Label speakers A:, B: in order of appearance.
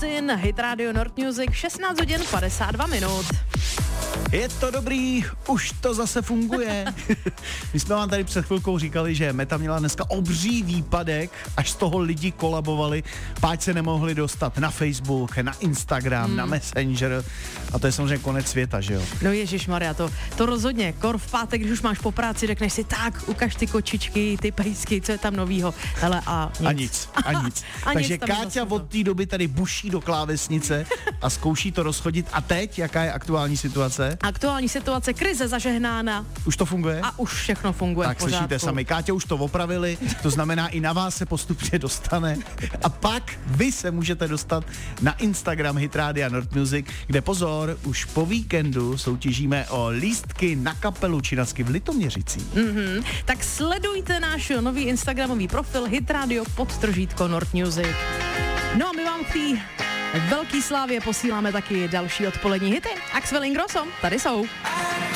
A: Limousine, Hit Radio Nord Music, 16 hodin 52 minut.
B: Je to dobrý, už to zase funguje. My jsme vám tady před chvilkou říkali, že Meta měla dneska obří výpadek, až z toho lidi kolabovali, páč se nemohli dostat na Facebook, na Instagram, na Messenger a to je samozřejmě konec světa, že jo?
A: No ježišmarja, to rozhodně, kor v pátek, když už máš po práci, řekneš si tak, ukaž ty kočičky, ty pejsky, co je tam novýho, hele a nic.
B: A nic. Takže Káťa od té doby tady buší do klávesnice a zkouší to rozchodit. A teď, jaká je aktuální situace?
A: Aktuální situace, krize zažehnána.
B: Už to funguje?
A: A už všechno funguje
B: tak
A: v pořádku.
B: Slyšíte sami, Káťa už to opravili, to znamená i na vás se postupně dostane a pak vy se můžete dostat na Instagram Hit Rádia Nord Music, kde pozor, už po víkendu soutěžíme o lístky na kapelu Činacky v Litoměřicích.
A: Tak sledujte náš nový instagramový profil Hit Radio _ Nord Music. No a my vám k té velký slávě posíláme taky další odpolední hity. Axel Ingrosso, tady jsou.